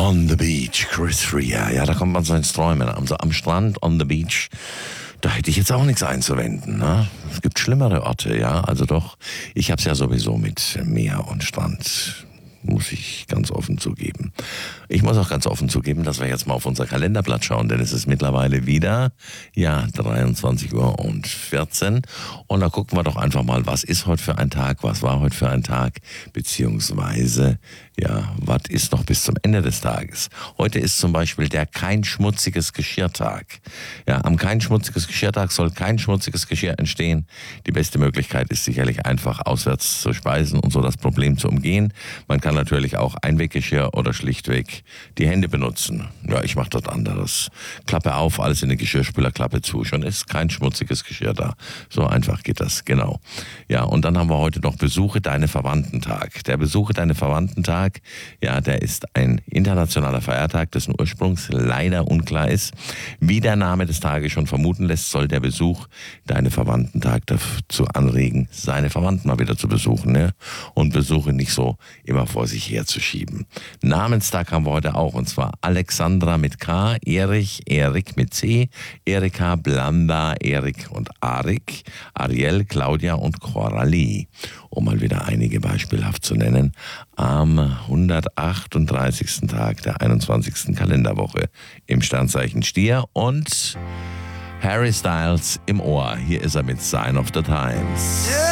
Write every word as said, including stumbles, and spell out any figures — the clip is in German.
On the Beach, Chris Rea. Ja, da kommt man so ins Träumen. Also am Strand, on the beach, da hätte ich jetzt auch nichts einzuwenden. Ne? Es gibt schlimmere Orte, ja. Also doch, ich hab's ja sowieso mit Meer und Strand. Muss ich ganz offen zugeben. Ich muss auch ganz offen zugeben, dass wir jetzt mal auf unser Kalenderblatt schauen, denn es ist mittlerweile wieder, ja, dreiundzwanzig Uhr und vierzehn. Und da gucken wir doch einfach mal, was ist heute für ein Tag, was war heute für ein Tag, beziehungsweise, ja, was ist noch bis zum Ende des Tages. Heute ist zum Beispiel der kein schmutziges Geschirrtag. Ja, am kein schmutziges Geschirrtag soll kein schmutziges Geschirr entstehen. Die beste Möglichkeit ist sicherlich einfach auswärts zu speisen und so das Problem zu umgehen. Man kann natürlich auch Einweggeschirr oder schlichtweg die Hände benutzen. Ja, ich mache dort anderes. Klappe auf, alles in den Geschirrspüler, Klappe zu. Schon ist kein schmutziges Geschirr da. So einfach geht das, genau. Ja, und dann haben wir heute noch Besuche deine Verwandtentag. Der Besuche deine Verwandtentag, ja, der ist ein internationaler Feiertag, dessen Ursprungs leider unklar ist. Wie der Name des Tages schon vermuten lässt, soll der Besuch deine Verwandtentag dazu anregen, seine Verwandten mal wieder zu besuchen, ne? Und Besuche nicht so immer vor sich herzuschieben. Namenstag haben wir heute auch, und zwar Alexandra mit K, Erich, Erik mit C, Erika, Blanda, Erik und Arik, Ariel, Claudia und Coralie. Um mal wieder einige beispielhaft zu nennen, am hundertachtunddreißigsten Tag der einundzwanzigsten Kalenderwoche im Sternzeichen Stier und Harry Styles im Ohr. Hier ist er mit Sign of the Times.